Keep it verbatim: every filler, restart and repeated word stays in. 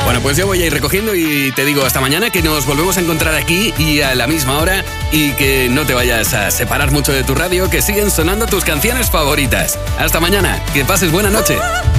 Bueno, pues yo voy a ir recogiendo y te digo hasta mañana, que nos volvemos a encontrar aquí y a la misma hora, y que no te vayas a separar mucho de tu radio, que siguen sonando tus canciones favoritas. Hasta mañana, que pases buena noche.